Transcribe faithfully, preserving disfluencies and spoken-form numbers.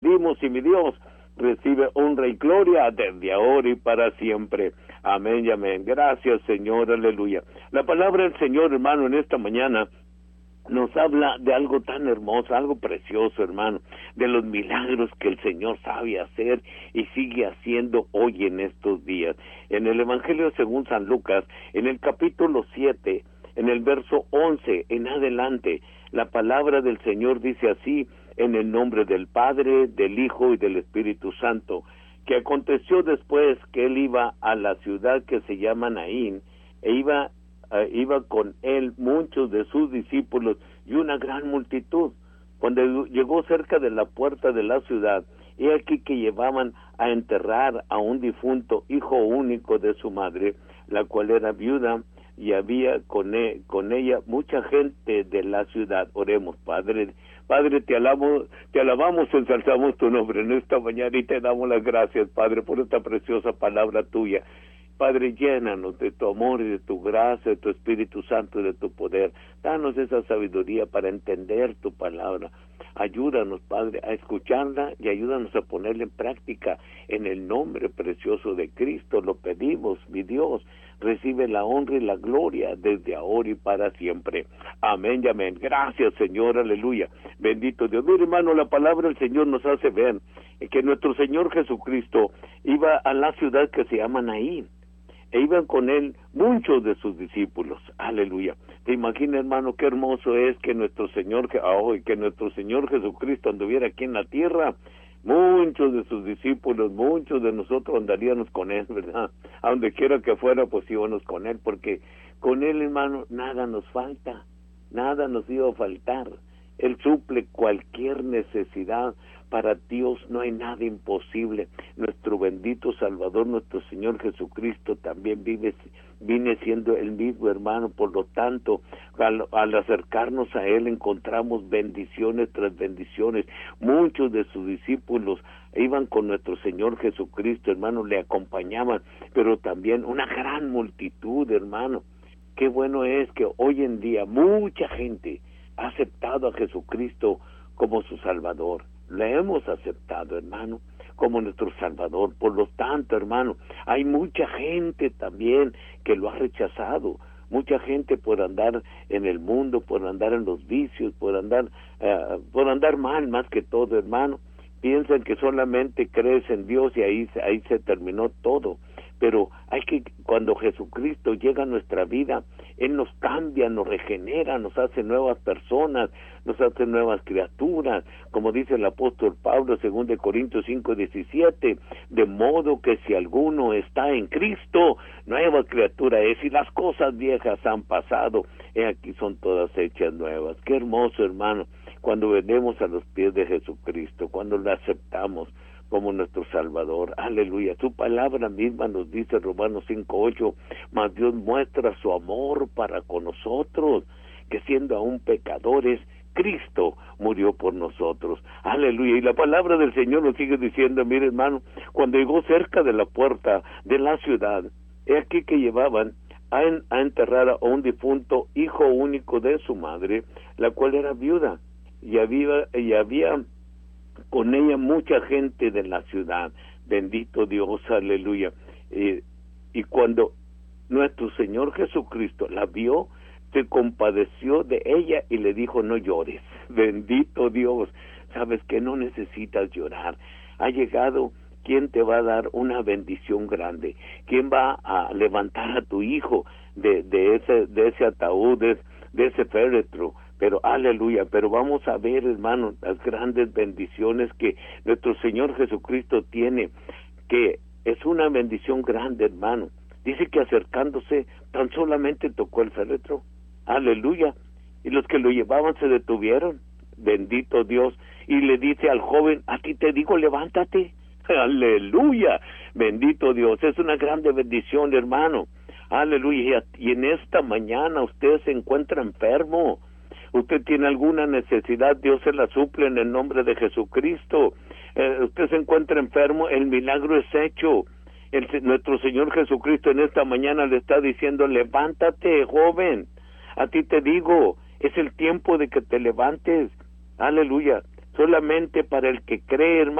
pedimos, y mi Dios, recibe honra y gloria desde ahora y para siempre. Amén y amén. Gracias, Señor, aleluya. La palabra del Señor, hermano, en esta mañana nos habla de algo tan hermoso, algo precioso, hermano, de los milagros que el Señor sabe hacer y sigue haciendo hoy en estos días. En el Evangelio según San Lucas, en el capítulo siete, en el verso once en adelante, la palabra del Señor dice así: en el nombre del Padre, del Hijo y del Espíritu Santo, que aconteció después que él iba a la ciudad que se llama Naín, e iba Uh, iba con él muchos de sus discípulos y una gran multitud. Cuando llegó cerca de la puerta de la ciudad, he aquí que llevaban a enterrar a un difunto hijo único de su madre, la cual era viuda, y había con, e con ella mucha gente de la ciudad. Oremos. Padre, Padre, te alabamos, te alabamos, ensalzamos tu nombre en esta mañana y te damos las gracias, Padre, por esta preciosa palabra tuya. Padre, llénanos de tu amor y de tu gracia, de tu Espíritu Santo y de tu poder. Danos esa sabiduría para entender tu palabra. Ayúdanos, Padre, a escucharla y ayúdanos a ponerla en práctica. En el nombre precioso de Cristo lo pedimos, mi Dios. Recibe la honra y la gloria desde ahora y para siempre. Amén y amén. Gracias, Señor, aleluya. Bendito Dios. Mire, hermano, la palabra del Señor nos hace ver que nuestro Señor Jesucristo iba a la ciudad que se llama Naín, e iban con él muchos de sus discípulos. Aleluya. ¿Te imaginas, hermano, qué hermoso es que nuestro Señor, oh, que nuestro Señor Jesucristo anduviera aquí en la tierra? Muchos de sus discípulos, muchos de nosotros andaríamos con él, ¿verdad? A donde quiera que fuera, pues íbamos con él, porque con él, hermano, nada nos falta, nada nos iba a faltar. Él suple cualquier necesidad. Para Dios no hay nada imposible. Nuestro bendito Salvador, nuestro Señor Jesucristo, también vive, viene siendo el mismo, hermano. Por lo tanto, al, al acercarnos a Él encontramos bendiciones tras bendiciones. Muchos de sus discípulos iban con nuestro Señor Jesucristo, hermano, le acompañaban, pero también una gran multitud, hermano. Qué bueno es que hoy en día mucha gente ha aceptado a Jesucristo como su Salvador. Le hemos aceptado, hermano, como nuestro Salvador. Por lo tanto, hermano, hay mucha gente también que lo ha rechazado. Mucha gente por andar en el mundo, por andar en los vicios, por andar, uh, por andar mal más que todo, hermano. Piensan que solamente crees en Dios y ahí, ahí se terminó todo. Pero hay que, cuando Jesucristo llega a nuestra vida, Él nos cambia, nos regenera, nos hace nuevas personas, nos hace nuevas criaturas, como dice el apóstol Pablo, según de Corintios cinco diecisiete, de modo que si alguno está en Cristo, nueva criatura es, y las cosas viejas han pasado, he aquí son todas hechas nuevas. Qué hermoso, hermano, cuando venimos a los pies de Jesucristo, cuando lo aceptamos como nuestro Salvador. Aleluya. Su palabra misma nos dice, Romanos cinco ocho, mas Dios muestra su amor para con nosotros, que siendo aún pecadores, Cristo murió por nosotros. Aleluya. Y la palabra del Señor nos sigue diciendo, mire, hermano, cuando llegó cerca de la puerta de la ciudad, he aquí que llevaban a, en, a enterrar a un difunto hijo único de su madre, la cual era viuda, y había, y había con ella mucha gente de la ciudad. Bendito Dios, aleluya. Eh, y cuando nuestro Señor Jesucristo la vio, se compadeció de ella y le dijo, no llores. Bendito Dios. Sabes que no necesitas llorar. Ha llegado quien te va a dar una bendición grande. Quien va a levantar a tu hijo de, de ese de ese ataúd, de, de ese féretro. Pero aleluya, pero vamos a ver, hermano, las grandes bendiciones que nuestro Señor Jesucristo tiene, que es una bendición grande, hermano. Dice que acercándose, tan solamente tocó el féretro. Aleluya. Y los que lo llevaban se detuvieron. Bendito Dios. Y le dice al joven, a ti te digo, levántate. Aleluya. Bendito Dios. Es una grande bendición, hermano. Aleluya. Y en esta mañana usted se encuentra enfermo. Usted tiene alguna necesidad, Dios se la suple en el nombre de Jesucristo. Eh, usted se encuentra enfermo, el milagro es hecho. El, nuestro Señor Jesucristo en esta mañana le está diciendo, levántate, joven. A ti te digo, es el tiempo de que te levantes. Aleluya. Solamente para el que cree, hermano.